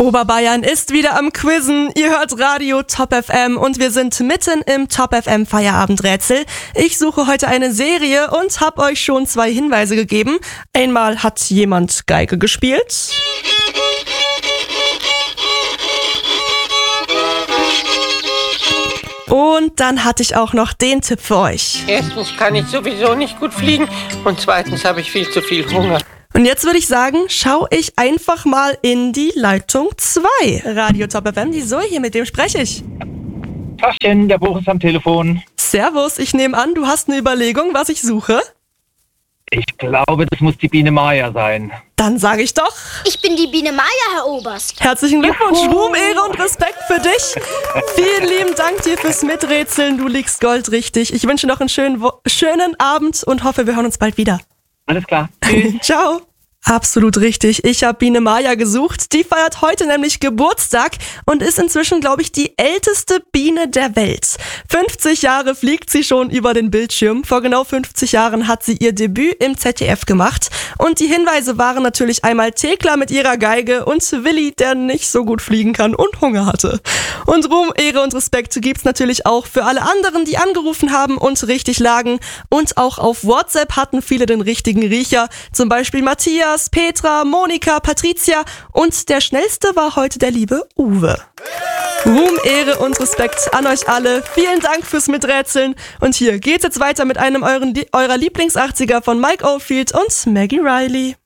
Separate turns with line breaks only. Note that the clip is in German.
Oberbayern ist wieder am Quizzen. Ihr hört Radio Top FM und wir sind mitten im Top FM Feierabendrätsel. Ich suche heute eine Serie und habe euch schon 2 Hinweise gegeben. Einmal hat jemand Geige gespielt. Und dann hatte ich auch noch den Tipp für euch.
Erstens kann ich sowieso nicht gut fliegen und zweitens habe ich viel zu viel Hunger.
Und jetzt würde ich sagen, schau ich einfach mal in die Leitung 2. Radio Top FM, die Zoe hier, mit dem spreche ich.
Taschen, der Boris am Telefon.
Servus, ich nehme an, du hast eine Überlegung, was ich suche?
Ich glaube, das muss die Biene Maya sein.
Dann sage ich doch.
Ich bin die Biene Maya, Herr Oberst.
Herzlichen Glückwunsch, Ruhm, Ehre und Respekt für dich. Vielen lieben Dank dir fürs Miträtseln, du liegst goldrichtig. Ich wünsche noch einen schönen Abend und hoffe, wir hören uns bald wieder.
Alles klar. Tschüss.
Ciao. Absolut richtig. Ich habe Biene Maya gesucht. Die feiert heute nämlich Geburtstag und ist inzwischen, glaube ich, die älteste Biene der Welt. 50 Jahre fliegt sie schon über den Bildschirm. Vor genau 50 Jahren hat sie ihr Debüt im ZDF gemacht. Und die Hinweise waren natürlich einmal Thekla mit ihrer Geige und Willi, der nicht so gut fliegen kann und Hunger hatte. Und Ruhm, Ehre und Respekt gibt's natürlich auch für alle anderen, die angerufen haben und richtig lagen. Und auch auf WhatsApp hatten viele den richtigen Riecher. Zum Beispiel Matthias, Petra, Monika, Patricia und der schnellste war heute der liebe Uwe. Ruhm, Ehre und Respekt an euch alle. Vielen Dank fürs Miträtseln. Und hier geht's jetzt weiter mit einem eurer Lieblings-80er von Mike Oldfield und Maggie Riley.